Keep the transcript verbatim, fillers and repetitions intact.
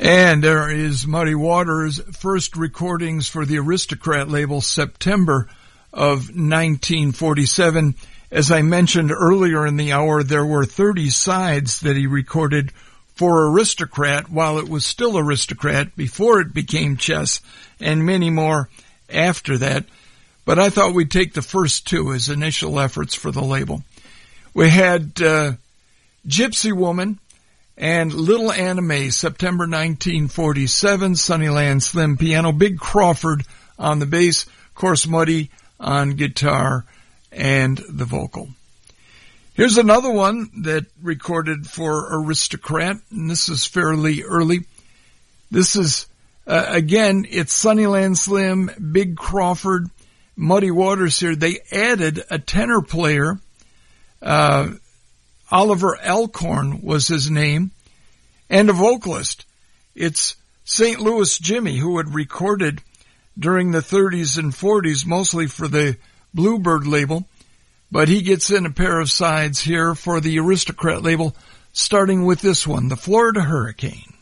And there is Muddy Waters' first recordings for the Aristocrat label, September of nineteen forty-seven. As I mentioned earlier in the hour, there were thirty sides that he recorded for Aristocrat while it was still Aristocrat, before it became Chess, and many more after that. But I thought we'd take the first two as initial efforts for the label. We had uh, Gypsy Woman and Little Anna May, September nineteen forty-seven, Sunnyland Slim piano, Big Crawford on the bass, of course Muddy on guitar and the vocal. Here's another one that recorded for Aristocrat, and this is fairly early. This is, uh, again, it's Sunnyland Slim, Big Crawford, Muddy Waters here. They added a tenor player. Uh, Oliver Alcorn was his name, and a vocalist. It's Saint Louis Jimmy, who had recorded during the thirties and forties, mostly for the Bluebird label, but he gets in a pair of sides here for the Aristocrat label, starting with this one, the Florida Hurricane.